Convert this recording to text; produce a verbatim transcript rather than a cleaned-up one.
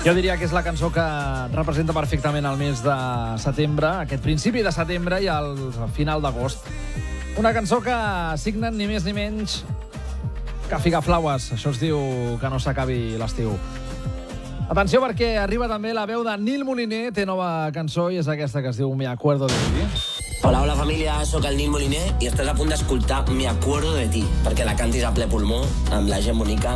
Jo diria que és la cançó que representa perfectament el mes de setembre, aquest principi de setembre i el final d'agost. Una cançó que signen ni més ni menys que Figaflaues. Això es diu que no s'acabi l'estiu. Atenció, perquè arriba també la veu de Nil Moliner, té nova cançó i és aquesta que es diu Me acuerdo de ti. Hola, hola família, sóc el Nil Moliner i estàs a punt d'escoltar Me acuerdo de ti, perquè la cantis a ple pulmó amb la gent bonica